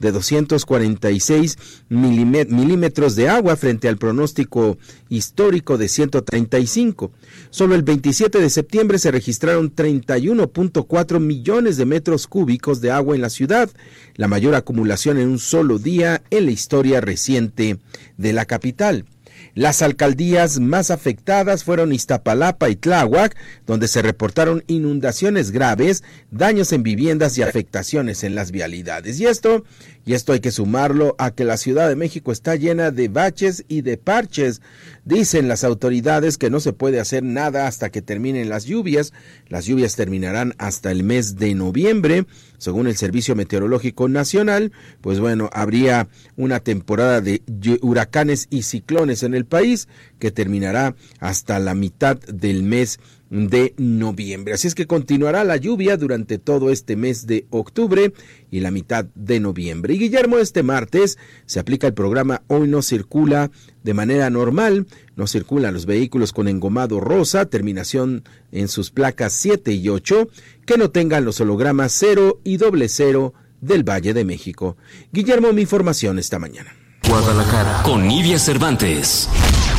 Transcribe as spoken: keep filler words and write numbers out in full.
de doscientos cuarenta y seis milímetros de agua frente al pronóstico histórico de ciento treinta y cinco. Solo el veintisiete de septiembre se registraron treinta y uno punto cuatro millones de metros cúbicos de agua en la ciudad, la mayor acumulación en un solo día en la historia reciente de la capital. Las alcaldías más afectadas fueron Iztapalapa y Tláhuac, donde se reportaron inundaciones graves, daños en viviendas y afectaciones en las vialidades. Y esto, y esto hay que sumarlo a que la Ciudad de México está llena de baches y de parches. Dicen las autoridades que no se puede hacer nada hasta que terminen las lluvias. Las lluvias terminarán hasta el mes de noviembre. Según el Servicio Meteorológico Nacional, pues bueno, habría una temporada de huracanes y ciclones en el país que terminará hasta la mitad del mes de noviembre. Así es que continuará la lluvia durante todo este mes de octubre y la mitad de noviembre. Y Guillermo, este martes se aplica el programa Hoy No Circula de manera normal. No circulan los vehículos con engomado rosa, terminación en sus placas siete y ocho, que no tengan los hologramas cero y doble cero del Valle de México. Guillermo, mi información esta mañana. Guadalajara, con Nidia Cervantes.